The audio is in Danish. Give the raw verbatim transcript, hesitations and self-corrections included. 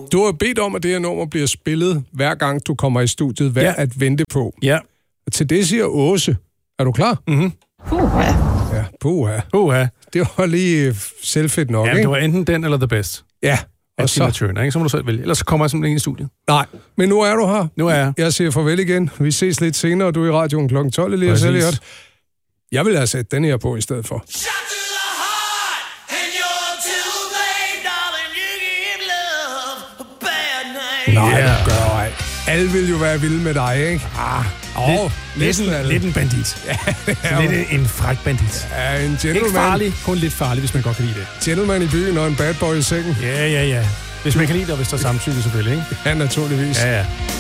Du har bedt om, at det her nummer bliver spillet, hver gang du kommer i studiet, værd ja. at vente på. Ja. Og til det siger Åse. Er du klar? Mhm. Puha. Ja, puha. Puha. Det var lige selvfedt nok, ja, ikke? det var enten den eller the best. Ja. Og så Turner, ikke? Så må du selv vælge. Ellers så kommer jeg simpelthen ind i studiet. Nej, men nu er du her. Nu er jeg. Jeg siger farvel igen. Vi ses lidt senere. Du er i radioen klokken tolv, Elias Elliot. Jeg vil have sat den her på i stedet for. Nej, yeah. Det gør ej. Alle vil jo være vilde med dig, ikke? Ah, oh, lidt, lidt, lidt en bandit. Ja, lidt en fræk bandit. Ja, en gentleman. Ikke farlig, kun lidt farlig, hvis man godt kan lide det. Gentleman i byen og en bad boy i sengen. Ja, ja, ja. Hvis man kan lide det, og hvis der er samtykke selvfølgelig, ikke? Ja, naturligvis. Ja, ja.